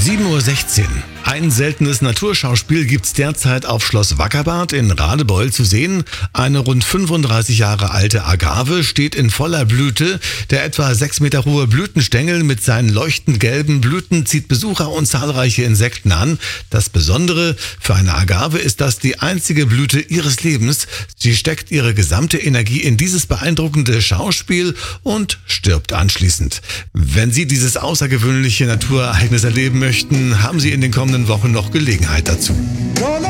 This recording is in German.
7:16 Uhr. Ein seltenes Naturschauspiel gibt's derzeit auf Schloss Wackerbarth in Radebeul zu sehen. Eine rund 35 Jahre alte Agave steht in voller Blüte. Der etwa 6 Meter hohe Blütenstängel mit seinen leuchtend gelben Blüten zieht Besucher und zahlreiche Insekten an. Das Besondere für eine Agave ist das die einzige Blüte ihres Lebens. Sie steckt ihre gesamte Energie in dieses beeindruckende Schauspiel und stirbt anschließend. Wenn Sie dieses außergewöhnliche Naturereignis erleben möchten, haben Sie in den kommenden Wochen noch Gelegenheit dazu.